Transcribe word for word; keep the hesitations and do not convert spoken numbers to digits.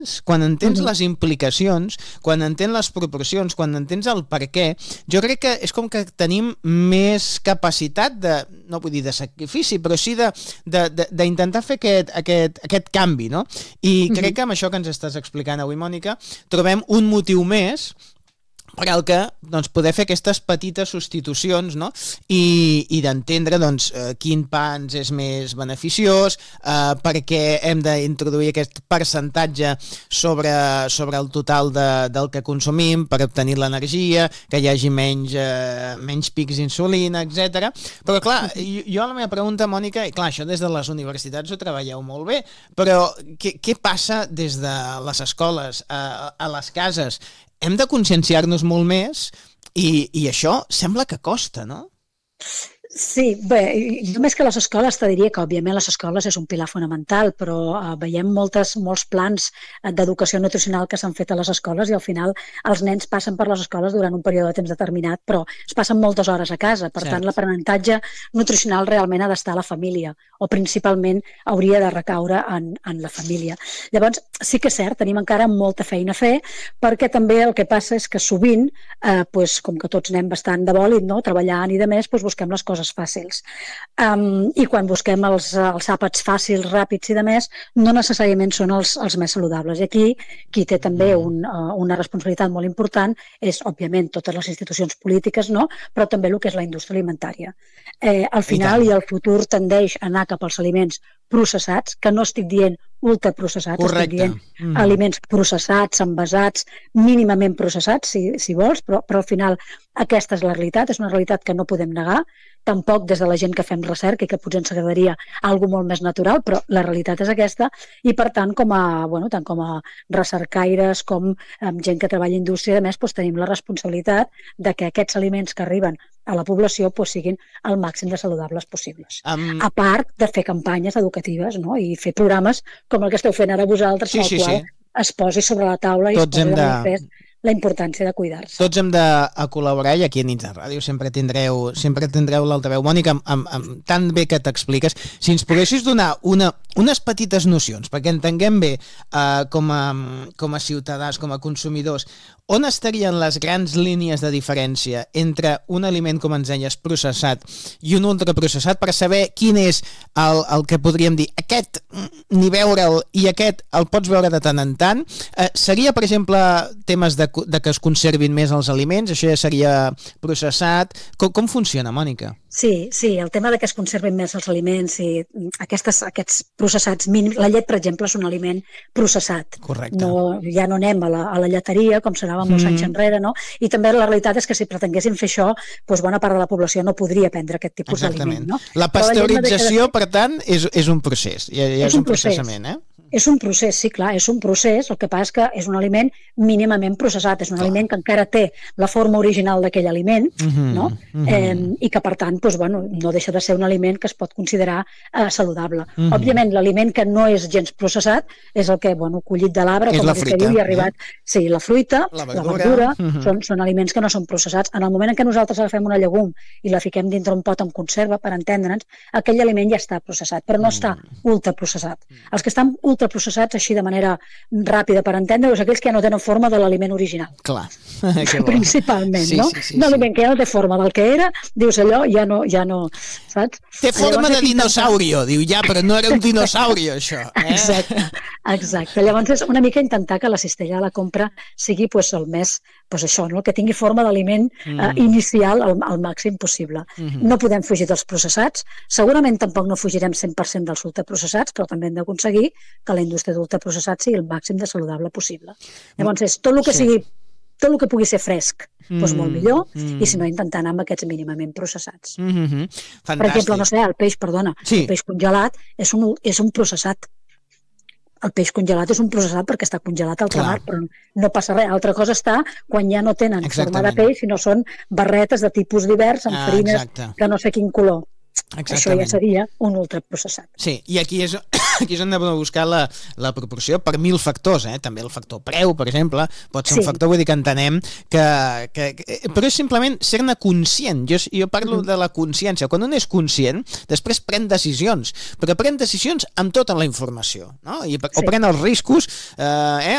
quan entens uh-huh. les implicacions, quan entens les proporcions, quan entens el per què, jo crec que és com que tenim més capacitat de, no vull dir de sacrifici, però sí d'intentar fer aquest, aquest, aquest canvi, no? I uh-huh. crec que amb això que ens estàs explicant avui, Mònica, trobem un motiu més per al que doncs, poder fer aquestes petites substitucions, no? I, i d'entendre doncs, eh, quin pa ens és més beneficiós, eh, perquè hem d'introduir aquest percentatge sobre, sobre el total de, del que consumim per obtenir l'energia, que hi hagi menys, eh, menys pics d'insulina, etcètera. Però clar, jo, jo la meva pregunta, Mònica, i clar, això des de les universitats ho treballeu molt bé, però què, què passa des de les escoles a, a les cases? Hem de conscienciar-nos molt més i, i això sembla que costa, no? Sí, bé, jo més que les escoles te diria que òbviament les escoles és un pilar fonamental, però uh, veiem moltes, molts plans d'educació nutricional que s'han fet a les escoles i al final els nens passen per les escoles durant un període de temps determinat, però es passen moltes hores a casa, per Cert. tant l'aprenentatge nutricional realment ha d'estar a la família o principalment hauria de recaure en, en la família. Llavors, sí que és cert, tenim encara molta feina a fer perquè també el que passa és que sovint, eh, pues, com que tots anem bastant de bòlit, no? treballant i de més, pues, busquem les coses fàcils. Um, I quan busquem els, els àpats fàcils, ràpids i de més, no necessàriament són els, els més saludables. I aquí, qui té també un, uh, una responsabilitat molt important és, òbviament, totes les institucions polítiques, no? Però també el que és la indústria alimentària. Eh, al final i, i el futur tendeix a anar cap als aliments processats, que no estic dient ultraprocessats, Correcte. estic dient mm. aliments processats, envasats, mínimament processats, si, si vols, però, però al final aquesta és la realitat, és una realitat que no podem negar, tampoc des de la gent que fem recerca i que potser ens agradaria alguna molt més natural, però la realitat és aquesta i per tant com a, bueno, tant com a recercaires com amb gent que treballa a indústria i a més, doncs, tenim la responsabilitat de que aquests aliments que arriben a la població doncs, siguin el màxim de saludables possibles. Um... A part de fer campanyes educatives, no? I fer programes com el que esteu fent ara vosaltres, sí, el sí, qual sí. es posi sobre la taula i Tots es posi de de... manifest la importància de cuidar-se. Tots hem de a col·laborar i aquí a Nits de Ràdio sempre tindreu, sempre tindreu l'altaveu. Mònica, amb, amb, amb tan bé que t'expliques, si ens poguessis donar una, unes petites nocions perquè entenguem bé uh, com, a, com a ciutadans, com a consumidors, on estarien les grans línies de diferència entre un aliment, com ens deies, processat i un ultraprocessat per saber quin és el, el que podríem dir, aquest ni veure'l i aquest el pots veure de tant en tant? Eh, seria, per exemple, temes de, de que es conservin més els aliments? Això ja seria processat? Com, com funciona, Mònica? Sí, sí, el tema de que es conservin més els aliments i aquestes, aquests processats mínims. La llet, per exemple, és un aliment processat. Correcte. No, ja no anem a la, a la lleteria, com s'anava molts mm. anys enrere, no? I també la realitat és que si pretenguéssim fer això, doncs bona part de la població no podria prendre aquest tipus d'aliment. No? La pasteurització, no de... per tant, és, és un procés. Ja, ja és, és un, un processament, eh? És un procés, sí, clar, és un procés, el que passa és que és un aliment mínimament processat, és un clar. aliment que encara té la forma original d'aquell aliment, mm-hmm, no? Mm-hmm. Eh, i que, per tant, doncs, bueno, no deixa de ser un aliment que es pot considerar eh, saludable. Mm-hmm. Òbviament, l'aliment que no és gens processat és el que, bueno, collit de l'arbre, com que diu, i ha arribat, eh? sí, la fruita, la verdura, la verdura mm-hmm. són, són aliments que no són processats. En el moment en què nosaltres agafem una llegum i la fiquem dintre un pot amb conserva, per entendre'ns, aquell aliment ja està processat, però no està ultraprocessat. Els que estan ultraprocessats processats així de manera ràpida per entendre-ho, és aquells que ja no tenen forma de l'aliment original. Clar. Principalment, sí, no? Sí, sí, un aliment sí. que ja no té forma del que era, dius allò, ja no, ja no, saps? Té forma Llavors, de dinosaurio, diu, ja, però no era un dinosaurio, això. Eh? Exacte, exacte. Llavors és una mica intentar que la cistella de la compra sigui pues, el més, pues, això, no? que tingui forma d'aliment mm. eh, inicial al, al màxim possible. Mm-hmm. No podem fugir dels processats, segurament tampoc no fugirem cent per cent dels ultraprocessats, però també hem d'aconseguir que la indústria d'ultraprocessat sigui el màxim de saludable possible. Llavors és tot el que sí. sigui, tot el que pugui ser fresc, mm, doncs molt millor, mm. i si no intentar anar amb aquests mínimament processats. Mm-hmm. Per exemple, no sé, el peix, perdona, sí. el peix congelat és un, és un processat. El peix congelat és un processat perquè està congelat al mar, però no passa res. Altra cosa està quan ja no tenen Exactament. forma de peix, sinó són barretes de tipus divers amb ah, farines exacte. de no sé quin color. Exactament. Això ja seria un ultraprocessat. Sí, i aquí és, aquí és on hem de buscar la, la proporció per mil factors, eh? També el factor preu, per exemple, pot ser sí. un factor, vull dir que entenem que... que, que però és simplement ser-ne conscient. Jo, jo parlo mm. de la consciència. Quan un és conscient, després pren decisions, però pren decisions amb tota la informació, no? I, sí. O pren els riscos, eh,